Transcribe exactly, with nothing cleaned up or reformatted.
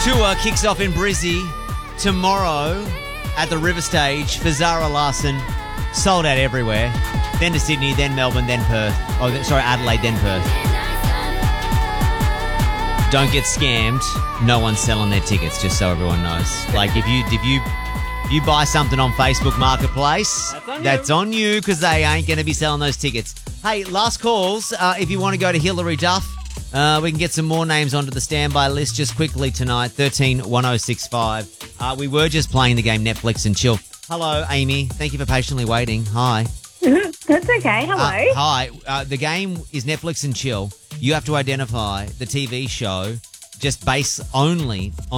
tour kicks off in Brizzy tomorrow at the River Stage for Zara Larsson. Sold out everywhere. Then to Sydney, then Melbourne, then Perth. Oh, sorry, Adelaide, then Perth. Don't get scammed. No one's selling their tickets, just so everyone knows. Like, if you if you if you buy something on Facebook Marketplace, that's on you because they ain't going to be selling those tickets. Hey, last calls. Uh, if you want to go to Hilary Duff, uh, we can get some more names onto the standby list just quickly tonight. thirteen one oh six five. Uh, we were just playing the game Netflix and Chill. Hello, Amy. Thank you for patiently waiting. Hi. That's okay. Hello. Uh, hi. Uh, the game is Netflix and Chill. You have to identify the T V show just based only on